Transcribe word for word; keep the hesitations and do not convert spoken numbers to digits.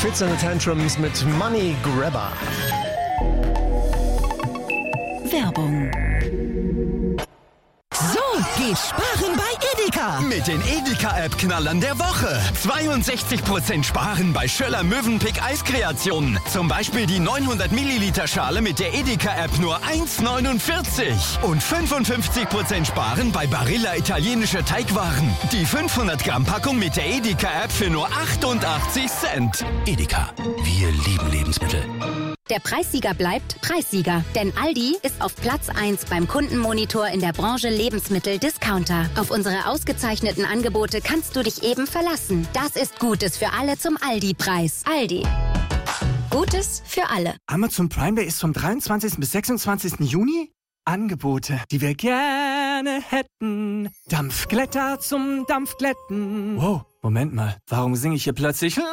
Fitz and the Tantrums mit Money Grabber. Werbung. So geht Sparen bei Edeka. Mit den Edeka-App-Knallern der Woche. zweiundsechzig Prozent Sparen bei Schöller Mövenpick Eiskreationen. Zum Beispiel die neunhundert Milliliter Schale mit der Edeka-App nur eins neunundvierzig. Und fünfundfünfzig Prozent Sparen bei Barilla italienische Teigwaren. Die fünfhundert Gramm Packung mit der Edeka-App für nur achtundachtzig Cent. Edeka, wir lieben Lebensmittel. Der Preissieger bleibt Preissieger, denn Aldi ist auf Platz eins beim Kundenmonitor in der Branche Lebensmittel-Discounter. Auf unsere ausgezeichneten Angebote kannst du dich eben verlassen. Das ist Gutes für alle zum Aldi-Preis. Aldi. Gutes für alle. Amazon Prime Day ist vom dreiundzwanzigsten bis sechsundzwanzigsten Juni. Angebote, die wir gerne hätten. Dampfglätter zum Dampfglätten. Wow, Moment mal, warum singe ich hier plötzlich